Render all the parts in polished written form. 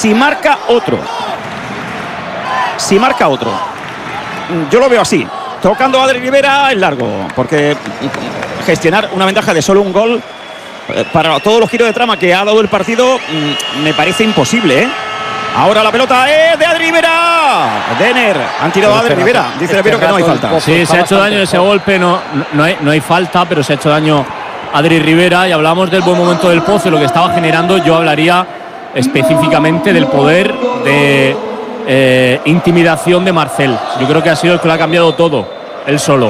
si marca otro. Si marca otro. Yo lo veo así. Tocando a Adri Ribera en largo. Porque gestionar una ventaja de solo un gol para todos los giros de trama que ha dado el partido me parece imposible, ¿eh? Ahora la pelota es de Adri Ribera. Denner, han tirado a Adri Ribera. Dice Rivero que no hay falta. Sí, se ha hecho daño ese golpe. No hay falta, pero se ha hecho daño Adri Ribera. Y hablamos del buen momento del Pozo y lo que estaba generando. Yo hablaría específicamente del poder de intimidación de Marcel. Yo creo que ha sido el que lo ha cambiado todo, él solo.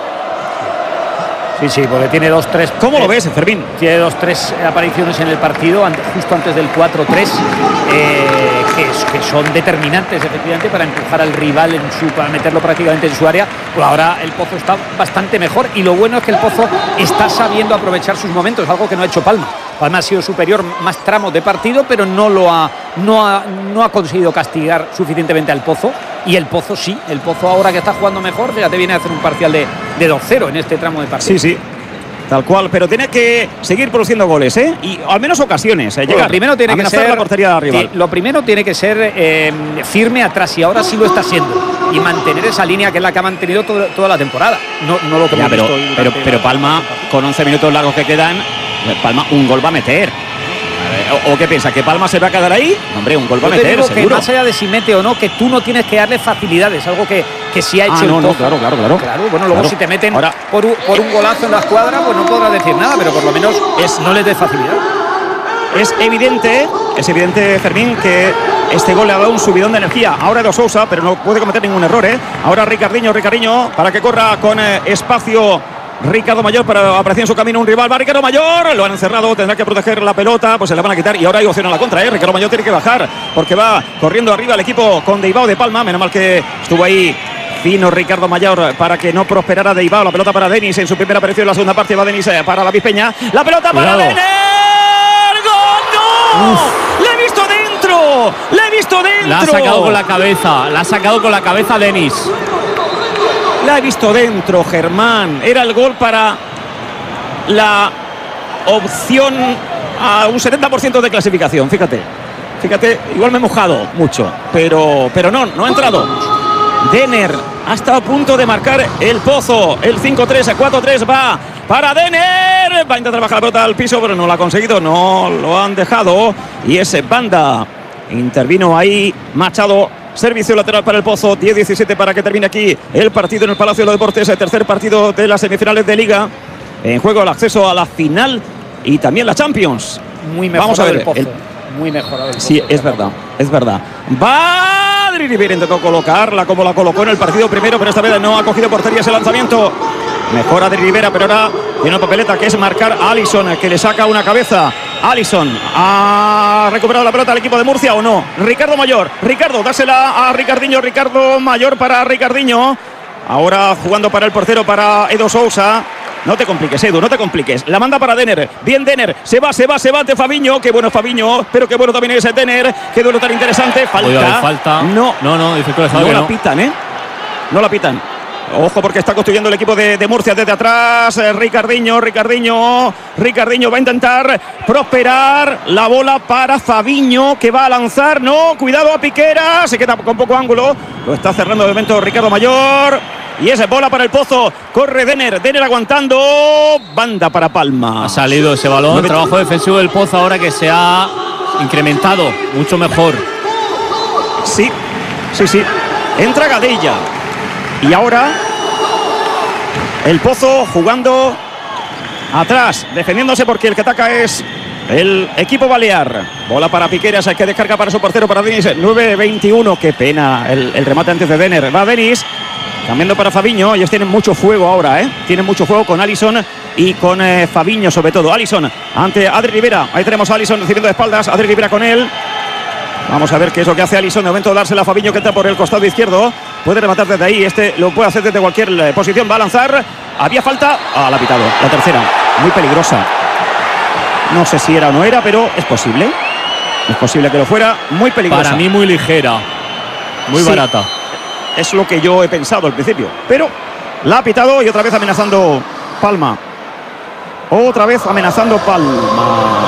Sí, porque tiene 2-3. ¿Cómo lo ves, Fermín? Tiene 2-3 apariciones en el partido, justo antes del 4-3, que son determinantes, efectivamente, para empujar al rival para meterlo prácticamente en su área. Pues ahora el Pozo está bastante mejor y lo bueno es que el Pozo está sabiendo aprovechar sus momentos, algo que no ha hecho Palma. Palma ha sido superior más tramos de partido, pero no ha conseguido castigar suficientemente al Pozo. Y el Pozo sí, el Pozo ahora que está jugando mejor, fíjate, viene a hacer un parcial de 2-0 en este tramo de partido. Sí, tal cual, pero tiene que seguir produciendo goles, ¿eh? Y al menos ocasiones, llegar. Primero tiene que ser la portería rival. Lo primero tiene que ser firme atrás, y ahora sí lo está haciendo, y mantener esa línea que es la que ha mantenido toda la temporada. No lo que hemos visto pero Palma, con 11 minutos largos que quedan, Palma un gol va a meter. ¿O qué piensa? ¿Que Palma se va a quedar ahí? Hombre, un gol va a meter, digo seguro. Que más allá de si mete o no, que tú no tienes que darle facilidades, algo que sí ha hecho el Pozo. Claro. Bueno, luego si te meten ahora, por un golazo en la escuadra, pues no podrás decir nada, pero por lo menos no les des facilidad. Es evidente, Fermín, que este gol le ha dado un subidón de energía. Ahora de Sousa, pero no puede cometer ningún error, ¿eh? Ahora Ricardinho, para que corra con espacio Ricardo Mayor, para aparecer en su camino un rival. Va Ricardo Mayor, lo han encerrado, tendrá que proteger la pelota, pues se la van a quitar y ahora hay opción a la contra, ¿eh? Ricardo Mayor tiene que bajar porque va corriendo arriba el equipo con Deibao de Palma. Menos mal que estuvo ahí fino Ricardo Mayor para que no prosperara Deibao. La pelota para Denis en su primera aparición en la segunda parte. Va Denis para David Peña. La pelota para Denner. ¡Gol! ¡No! ¡Le he visto dentro! La ha sacado con la cabeza Denis. La he visto dentro, Germán. Era el gol para la opción a un 70% de clasificación. Fíjate, igual me he mojado mucho, pero no ha entrado. Denner ha estado a punto de marcar el Pozo. El 5-3, 4-3 va para Denner. Va a intentar bajar la pelota al piso, pero no lo ha conseguido. No lo han dejado. Y ese Banda intervino ahí. Machado. Servicio lateral para el Pozo, 10-17 para que termine aquí el partido en el Palacio de los Deportes, el tercer partido de las semifinales de Liga. En juego el acceso a la final y también la Champions. Muy mejorado. Vamos a ver el Pozo. Muy mejorado el Pozo. Sí, es verdad. Va Adri Ribera, intentó colocarla como la colocó en el partido primero, pero esta vez no ha cogido portería ese lanzamiento. Mejor Adri Ribera, pero ahora tiene una papeleta que es marcar a Alisson, que le saca una cabeza. Alisson ha recuperado la pelota al equipo de Murcia o no. Ricardo Mayor, dásela a Ricardinho. Ricardo Mayor para Ricardinho. Ahora jugando para el portero, para Edo Sousa. No te compliques, Edu, no te compliques. La manda para Denner. Bien Denner. Se va ante Fabiño. Qué bueno Fabiño. Pero qué bueno también es Denner. Qué duelo tan interesante. Falta. No, dice que no la pitan, ¿eh? No la pitan. Ojo porque está construyendo el equipo de Murcia desde atrás. Ricardinho va a intentar prosperar. La bola para Fabiño, que va a lanzar. No, cuidado a Piquera. Se queda con poco ángulo. Lo está cerrando de momento Ricardo Mayor. Y esa bola para el Pozo. Corre Denner aguantando. Banda para Palma. Ha salido ese balón. El trabajo defensivo del Pozo ahora que se ha incrementado. Mucho mejor. Sí. Entra Gadella. Y ahora el Pozo jugando atrás, defendiéndose porque el que ataca es el equipo balear. Bola para Piqueras, hay que descarga para su portero, para Denis. 9-21, qué pena el remate antes de Denner. Va Denis, cambiando para Fabiño. Ellos tienen mucho fuego ahora, tienen mucho fuego con Alisson y con Fabiño sobre todo. Alisson ante Adri Ribera. Ahí tenemos a Alisson recibiendo de espaldas, Adri Ribera con él. Vamos a ver qué es lo que hace Alisson. De momento dársela a Fabiño, que entra por el costado izquierdo. Puede rematar desde ahí. Este lo puede hacer desde cualquier posición. Va a lanzar. Había falta. La ha pitado. La tercera. Muy peligrosa. No sé si era o no era, pero es posible. Es posible que lo fuera. Muy peligrosa. Para mí muy ligera. Muy barata. Es lo que yo he pensado al principio. Pero la ha pitado y otra vez amenazando Palma.